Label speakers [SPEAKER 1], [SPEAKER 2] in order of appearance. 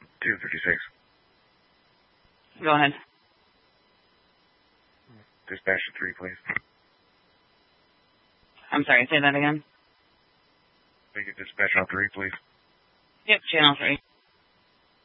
[SPEAKER 1] 256.
[SPEAKER 2] Go ahead.
[SPEAKER 1] Dispatch to 3, please.
[SPEAKER 2] I'm sorry, say that again.
[SPEAKER 1] Make it dispatch on 3, please.
[SPEAKER 2] Yep, channel 3.